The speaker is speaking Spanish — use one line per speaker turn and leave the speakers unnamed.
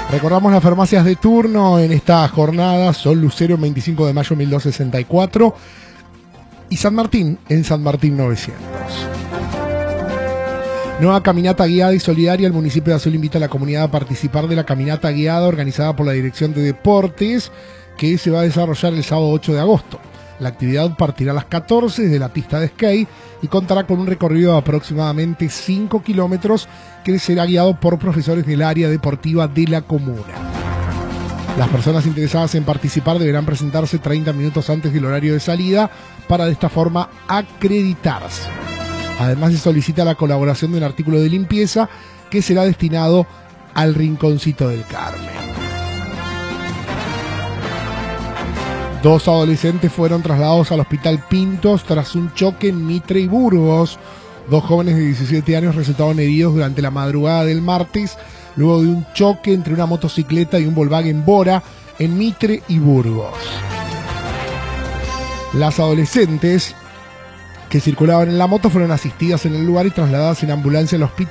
Recordamos las farmacias de turno en esta jornada: Sol Lucero, 25 de mayo 1264, y San Martín en San Martín 900. Nueva caminata guiada y solidaria. El municipio de Azul invita a la comunidad a participar de la caminata guiada organizada por la Dirección de Deportes, que se va a desarrollar el sábado 8 de agosto. La actividad partirá a las 14 desde la pista de skate y contará con un recorrido de aproximadamente 5 kilómetros que será guiado por profesores del área deportiva de la comuna. Las personas interesadas en participar deberán presentarse 30 minutos antes del horario de salida para de esta forma acreditarse. Además, se solicita la colaboración de un artículo de limpieza que será destinado al Rinconcito del Carmen. 2 adolescentes fueron trasladados al Hospital Pintos tras un choque en Mitre y Burgos. 2 jóvenes de 17 años resultaron heridos durante la madrugada del martes, luego de un choque entre una motocicleta y un Volkswagen Bora en Mitre y Burgos. Las adolescentes que circulaban en la moto fueron asistidas en el lugar y trasladadas en ambulancia al hospital.